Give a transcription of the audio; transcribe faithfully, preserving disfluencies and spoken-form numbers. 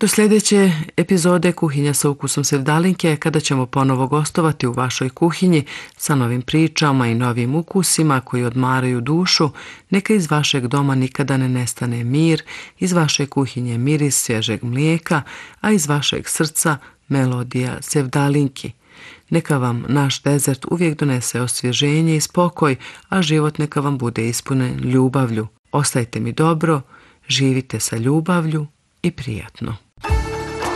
Do sljedeće epizode Kuhinja sa ukusom Sevdalinke, kada ćemo ponovo gostovati u vašoj kuhinji sa novim pričama i novim ukusima koji odmaraju dušu, neka iz vašeg doma nikada ne nestane mir, iz vaše kuhinje miris svježeg mlijeka, a iz vašeg srca melodija Sevdalinki. Neka vam naš dezert uvijek donese osvježenje i spokoj, a život neka vam bude ispunen ljubavlju. Ostajte mi dobro, živite sa ljubavlju i prijatno.